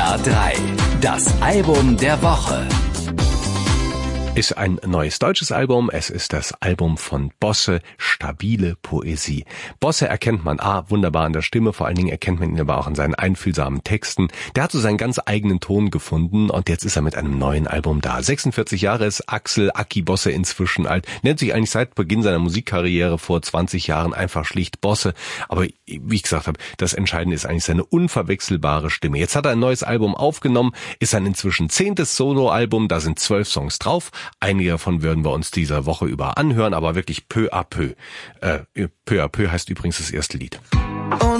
SWR 3, das Album der Woche. Ist ein neues deutsches Album. Es ist das Album von Bosse, Stabile Poesie. Bosse erkennt man wunderbar an der Stimme, vor allen Dingen erkennt man ihn aber auch an seinen einfühlsamen Texten. Der hat so seinen ganz eigenen Ton gefunden und jetzt ist er mit einem neuen Album da. 46 Jahre ist Aki Bosse inzwischen alt, nennt sich eigentlich seit Beginn seiner Musikkarriere vor 20 Jahren einfach schlicht Bosse. Aber wie ich gesagt habe, das Entscheidende ist eigentlich seine unverwechselbare Stimme. Jetzt hat er ein neues Album aufgenommen, ist ein inzwischen 10. Soloalbum, da sind 12 Songs drauf. Einige davon würden wir uns diese Woche über anhören, aber wirklich peu à peu. Peu à peu heißt übrigens das erste Lied.